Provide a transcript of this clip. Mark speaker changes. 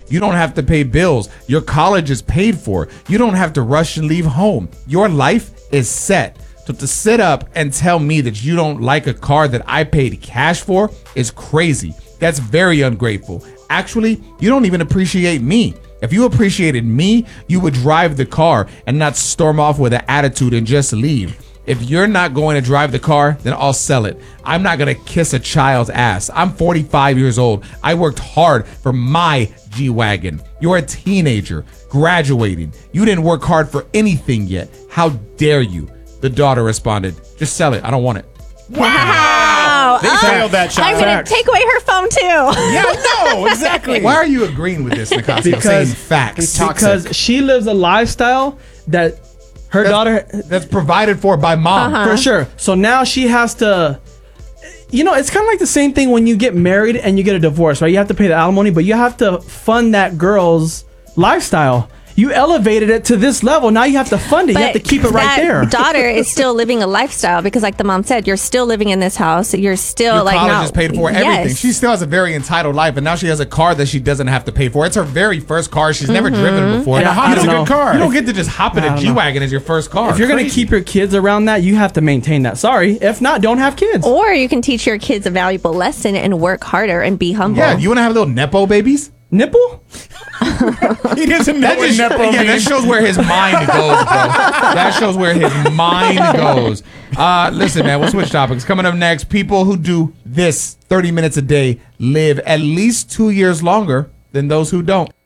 Speaker 1: You don't have to pay bills. Your college is paid for. You don't have to rush and leave home. Your life is set. So to sit up and tell me that you don't like a car that I paid cash for is crazy. That's very ungrateful. Actually, you don't even appreciate me. If you appreciated me, you would drive the car and not storm off with an attitude and just leave. If you're not going to drive the car, then I'll sell it. I'm not going to kiss a child's ass. I'm 45 years old. I worked hard for my G-Wagon. You're a teenager, graduating. You didn't work hard for anything yet. How dare you? The daughter responded, just sell it. I don't want it.
Speaker 2: Wow.
Speaker 1: They failed that shot.
Speaker 2: I'm going to take away her phone too.
Speaker 3: Yeah, no, exactly.
Speaker 1: Why are you agreeing with this, Nicasio? Saying facts.
Speaker 4: Because she lives a lifestyle that her daughter...
Speaker 1: That's provided for by mom.
Speaker 4: For sure. So now she has to... You know, it's kind of like the same thing when you get married and you get a divorce, right? You have to pay the alimony, but you have to fund that girl's lifestyle. You elevated it to this level. Now you have to fund it. You have to keep it right there.
Speaker 2: That daughter is still living a lifestyle because, like the mom said, you're still living in this house. You're still
Speaker 1: Your
Speaker 2: like
Speaker 1: college
Speaker 2: not
Speaker 1: is paid for. Everything.
Speaker 2: Yes.
Speaker 1: She still has a very entitled life, and now she has a car that she doesn't have to pay for. It's her very first car. She's never driven before.
Speaker 4: And
Speaker 1: It's a
Speaker 4: know.
Speaker 1: good car. You don't get to just hop in a G-Wagon as your first car.
Speaker 4: If you're going to keep your kids around that, you have to maintain that. Sorry. If not, don't have kids.
Speaker 2: Or you can teach your kids a valuable lesson and work harder and be humble.
Speaker 1: Yeah, you want to have little Nepo babies?
Speaker 4: Nipple?
Speaker 3: He doesn't know what Nepo means.
Speaker 1: That shows where his mind goes, bro. That shows where his mind goes. Listen, man, we'll switch topics. Coming up next, people who do this 30 minutes a day live at least 2 years longer than those who don't.